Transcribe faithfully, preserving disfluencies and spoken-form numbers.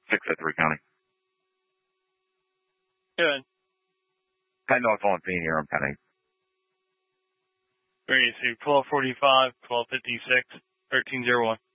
six at Three County. Good. I know it's only being here. I'm pending. Ready to twelve forty-five, twelve fifty-six, thirteen oh one.